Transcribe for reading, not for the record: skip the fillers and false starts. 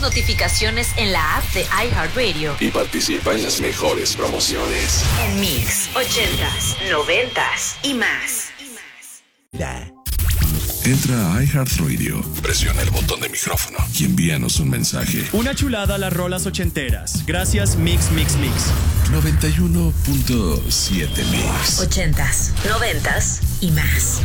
las notificaciones en la app de iHeartRadio. Y participa en las mejores promociones. En Mix, 80s, 90s y más. Entra a iHeartRadio, presiona el botón de micrófono y envíanos un mensaje. Una chulada a las rolas ochenteras. Gracias, Mix. 91.7 Mix. 80s, 90s y más.